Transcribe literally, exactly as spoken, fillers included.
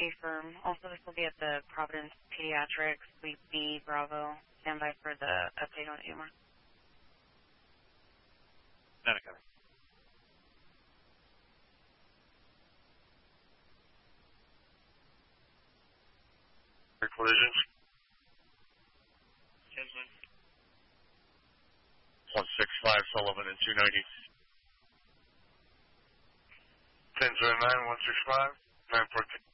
A-firm. Also, this will be at the Providence Pediatrics, Suite B, Bravo. Stand by for the update on A M R. None coming. Collisions. Kinsman. one six five Sullivan and two ninety. ten zero nine one six five nine fourteen.